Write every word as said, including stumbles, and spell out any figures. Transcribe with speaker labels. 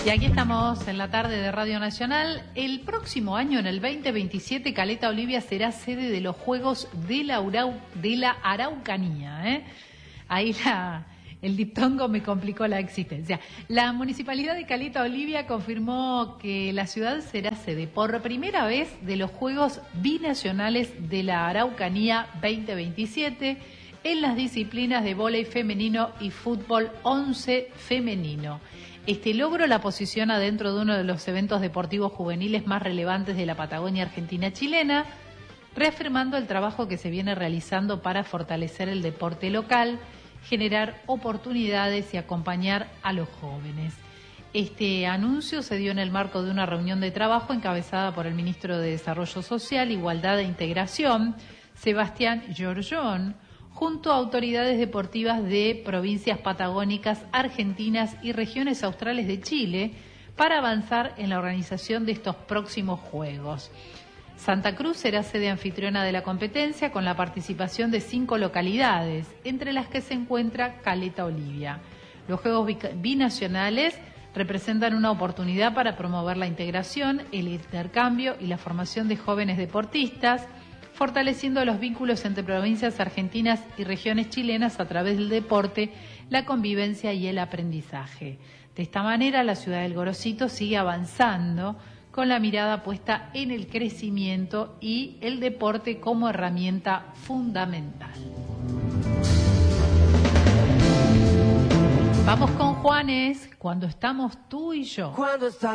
Speaker 1: Y aquí estamos en la tarde de Radio Nacional. El próximo año, en el veinte veintisiete, Caleta Olivia será sede de los Juegos de la, Urau, de la Araucanía. ¿eh? Ahí la, el diptongo me complicó la existencia. La Municipalidad de Caleta Olivia confirmó que la ciudad será sede por primera vez de los Juegos Binacionales de la Araucanía veinte veintisiete en las disciplinas de vóley femenino y fútbol once femenino. Este logro la posiciona dentro de uno de los eventos deportivos juveniles más relevantes de la Patagonia Argentina-Chilena, reafirmando el trabajo que se viene realizando para fortalecer el deporte local, generar oportunidades y acompañar a los jóvenes. Este anuncio se dio en el marco de una reunión de trabajo encabezada por el ministro de Desarrollo Social, Igualdad e Integración, Sebastián Giorgión, junto a autoridades deportivas de provincias patagónicas, argentinas y regiones australes de Chile, para avanzar en la organización de estos próximos Juegos. Santa Cruz será sede anfitriona de la competencia con la participación de cinco localidades, entre las que se encuentra Caleta Olivia. Los Juegos binacionales representan una oportunidad para promover la integración, el intercambio y la formación de jóvenes deportistas, fortaleciendo los vínculos entre provincias argentinas y regiones chilenas a través del deporte, la convivencia y el aprendizaje. De esta manera, la ciudad del Gorosito sigue avanzando con la mirada puesta en el crecimiento y el deporte como herramienta fundamental. Vamos con Juanes, cuando estamos tú y yo.